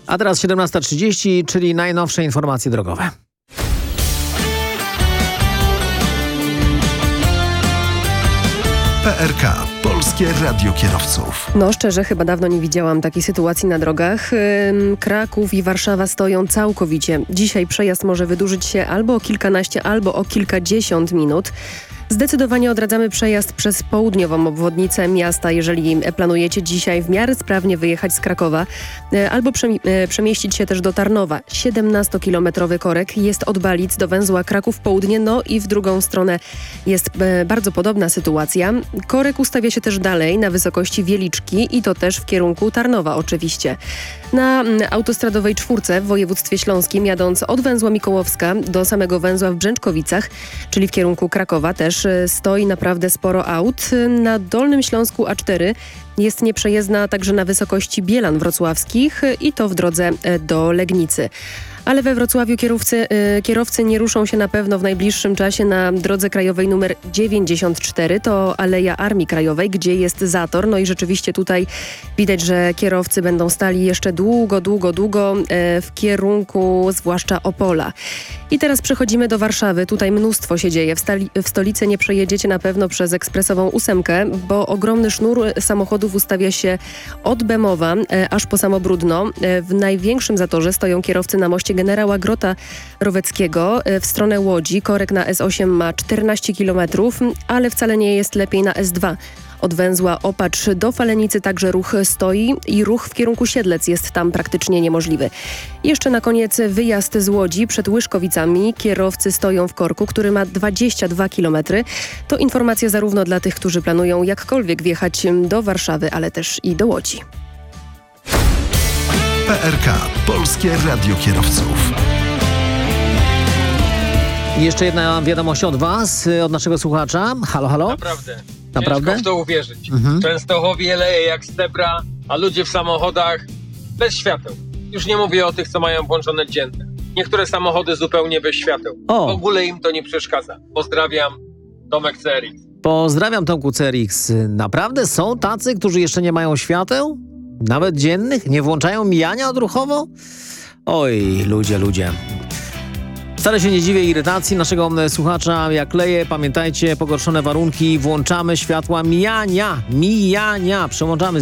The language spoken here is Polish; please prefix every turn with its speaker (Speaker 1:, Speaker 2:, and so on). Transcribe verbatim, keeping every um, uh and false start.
Speaker 1: A teraz siedemnasta trzydzieści, czyli najnowsze informacje drogowe.
Speaker 2: P R K. Polskie Radio Kierowców.
Speaker 3: No szczerze, chyba dawno nie widziałam takiej sytuacji na drogach. Ym, Kraków i Warszawa stoją całkowicie. Dzisiaj przejazd może wydłużyć się albo o kilkanaście, albo o kilkadziesiąt minut. Zdecydowanie odradzamy przejazd przez południową obwodnicę miasta, jeżeli planujecie dzisiaj w miarę sprawnie wyjechać z Krakowa albo przemieścić się też do Tarnowa. siedemnastokilometrowy korek jest od Balic do węzła Kraków Południe, no i w drugą stronę jest bardzo podobna sytuacja. Korek ustawia się też dalej na wysokości Wieliczki i to też w kierunku Tarnowa oczywiście. Na autostradowej czwórce w województwie śląskim, jadąc od węzła Mikołowska do samego węzła w Brzęczkowicach, czyli w kierunku Krakowa, też stoi naprawdę sporo aut. Na Dolnym Śląsku A cztery jest nieprzejezdna także na wysokości Bielan Wrocławskich i to w drodze do Legnicy. Ale we Wrocławiu kierowcy, kierowcy nie ruszą się na pewno w najbliższym czasie na drodze krajowej numer dziewięćdziesiąt cztery. To Aleja Armii Krajowej, gdzie jest zator. No i rzeczywiście tutaj widać, że kierowcy będą stali jeszcze długo, długo, długo w kierunku zwłaszcza Opola. I teraz przechodzimy do Warszawy. Tutaj mnóstwo się dzieje. W, stali, w stolicy nie przejedziecie na pewno przez ekspresową ósemkę, bo ogromny sznur samochodów ustawia się od Bemowa aż po samo Brudno. W największym zatorze stoją kierowcy na moście Generała Grota Roweckiego w stronę Łodzi. Korek na S osiem ma czternaście kilometrów, ale wcale nie jest lepiej na S dwa. Od węzła Opacz do Falenicy także ruch stoi i ruch w kierunku Siedlec jest tam praktycznie niemożliwy. Jeszcze na koniec wyjazd z Łodzi przed Łyszkowicami. Kierowcy stoją w korku, który ma dwadzieścia dwa kilometry. To informacja zarówno dla tych, którzy planują jakkolwiek wjechać do Warszawy, ale też i do Łodzi.
Speaker 2: P R K. Polskie Radio Kierowców.
Speaker 1: I jeszcze jedna wiadomość od Was, od naszego słuchacza. Halo, halo?
Speaker 4: Naprawdę.
Speaker 1: Naprawdę?
Speaker 4: Ciężko w to uwierzyć.
Speaker 1: Mhm.
Speaker 4: Częstochowie leje jak z Tebra, a ludzie w samochodach bez świateł. Już nie mówię o tych, co mają włączone dzienne. Niektóre samochody zupełnie bez świateł.
Speaker 1: O.
Speaker 4: W ogóle im to nie przeszkadza. Pozdrawiam, Tomek C R X.
Speaker 1: Pozdrawiam, Tomku C R X. Naprawdę są tacy, którzy jeszcze nie mają świateł? Nawet dziennych? Nie włączają mijania odruchowo? Oj, ludzie, ludzie. Wcale się nie dziwię irytacji naszego słuchacza. Jak leje, pamiętajcie, pogorszone warunki, włączamy światła mijania. Mijania. Przełączamy